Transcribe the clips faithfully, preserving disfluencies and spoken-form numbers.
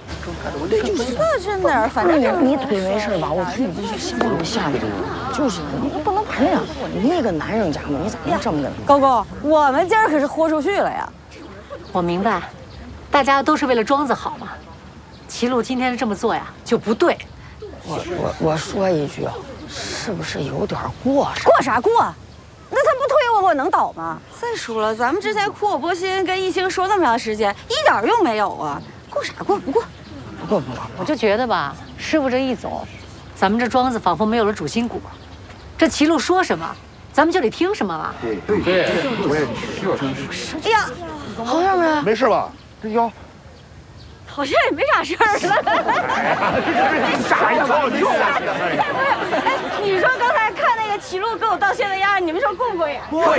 那真的，反正你你腿没事吧？我看你不是想往下的，就是你不能这样。你一个男人家嘛，你咋能这么的？ 高高，我们今儿可是豁出去了呀！ 我明白，大家都是为了庄子好嘛。齐路今天这么做呀，就不对。 我我我说一句啊，是不是有点过上？ 过啥过？那他不推我，我能倒吗？再说了，咱们之前苦口婆心跟一星说那么长时间，一点用没有啊！过啥过？不过， 不过不过， 我就觉得吧，师傅这一走，咱们这庄子仿佛没有了主心骨。这齐路说什么，咱们就得听什么了。 对对对，我也是。 哎呀， 好像没没事吧？这腰。 好像也没啥事儿了。 吓一跳，你吓的！ 哎，你说刚才看那个齐路跟我道歉的样，你们说过不过瘾？ 过瘾。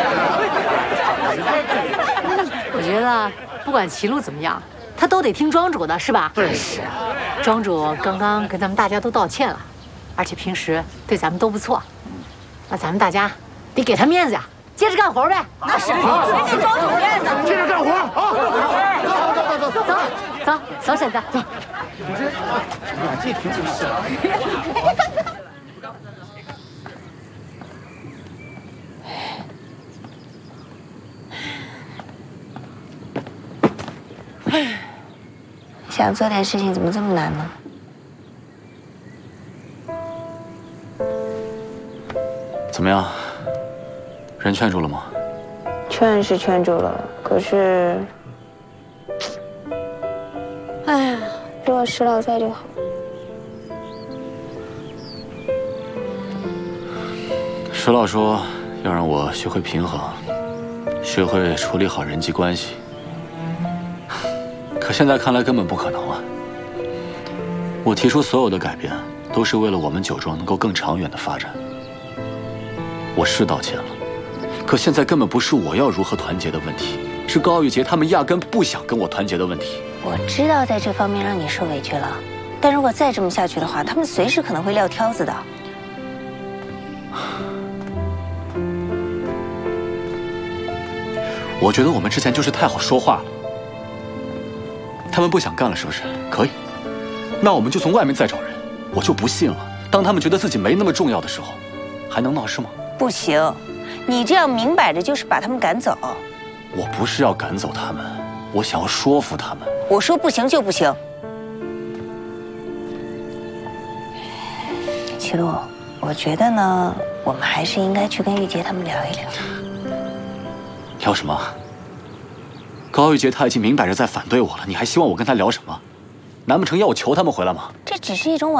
我觉得不管齐路怎么样，他都得听庄主的，是吧？ 对。 是。庄主刚刚跟咱们大家都道歉了，而且平时对咱们都不错，那咱们大家得给他面子呀，接着干活呗。 那是，没给庄主面子。 接着干活啊！走走走走走。 走走，婶子，走。 你这，呀，这挺有事啊。 想做点事情，怎么这么难呢？ 怎么样？人劝住了吗？ 劝是劝住了，可是，哎呀，如果石老在就好。 石老说要让我学会平衡，学会处理好人际关系。可现在看来根本不可能啊！我提出所有的改变，都是为了我们酒庄能够更长远的发展。我是道歉了，可现在根本不是我要如何团结的问题，是高玉洁他们压根不想跟我团结的问题。 我知道在这方面让你受委屈了，但如果再这么下去的话，他们随时可能会撂挑子的。 我觉得我们之前就是太好说话了。他们不想干了，是不是？可以，那我们就从外面再找人。我就不信了，当他们觉得自己没那么重要的时候，还能闹事吗？ 不行，你这样明摆着就是把他们赶走。 我不是要赶走他们，我想要说服他们。 我说不行就不行。齐路，我觉得呢，我们还是应该去跟玉洁他们聊一聊。 聊什么？高玉洁他已经明摆着在反对我了，你还希望我跟他聊什么？难不成要我求他们回来吗？ 这只是一种